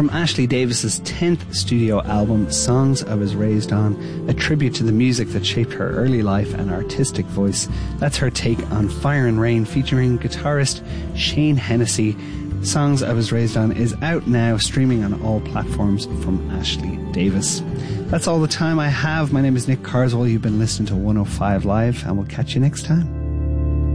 from Ashley Davis's 10th studio album, Songs I Was Raised On, a tribute to the music that shaped her early life and artistic voice. That's her take on Fire and Rain, featuring guitarist Shane Hennessy. Songs I Was Raised On is out now, streaming on all platforms from Ashley Davis. That's all the time I have. My name is Nick Carswell. You've been listening to 105 Live, and we'll catch you next time.